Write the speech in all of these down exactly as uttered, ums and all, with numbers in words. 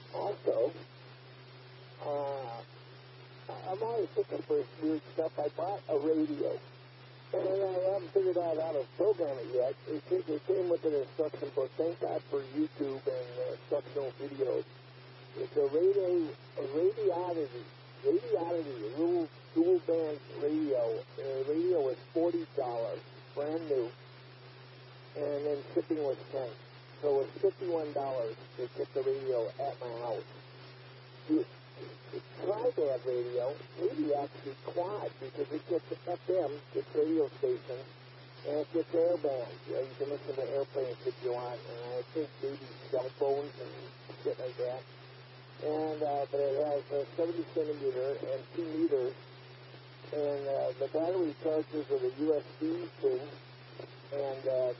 Also, uh, I'm always looking for weird stuff. I bought a radio, and I haven't figured out how to program it yet. It, it, it came with an instruction book. Thank God for YouTube and uh, instructional videos. It's a radio, a radiodity, radiodity, a little dual band radio. The radio was forty dollars, brand new, and then shipping was ten dollars. So it was fifty-one dollars to get the radio at my house. The, the tri-band radio, maybe actually quad, because it gets F M, gets radio stations, and it gets air bands. You know, you can listen to airplanes if you want, and I think maybe cell phones and shit like that. And, uh, but it has a seventy centimeter and two meters, and uh, the battery charges with a U S B thing, and uh,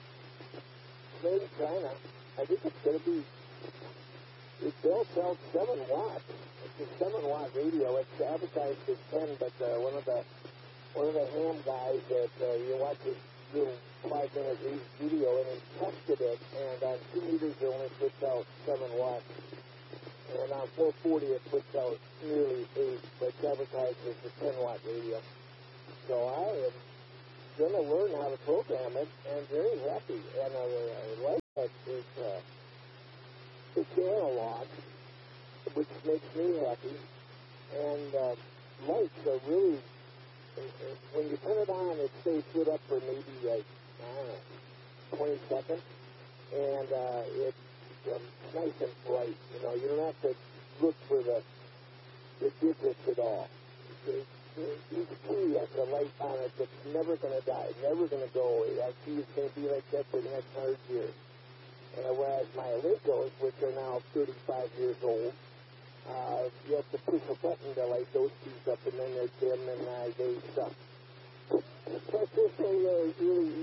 made in China. I think it's going to be, it built out seven watts. It's a seven watt radio. It's advertised as ten, but uh, one of the one of the ham guys that uh, you watch this little five minute video, and he tested it, and on two meters it only puts out seven watts. And on four forty it puts out nearly eight, but it's advertised as a ten watt radio. So I am going to learn how to program it, and very happy. And I, I like that it's, uh, it's analog, which makes me happy. And uh, lights are really, when you turn it on, it stays lit up for maybe like, I don't know, twenty seconds. And uh, it's um, nice and bright. You know, you don't have to look for the, the digits at all. It's, each key has a light on it that's never going to die, never going to go away. That key is going to be like that for the next hundred years. And whereas my Eleikos, which are now thirty-five years old, uh, you have to push a button to light those keys up, and then they're dim, and uh, they suck. But this thing is really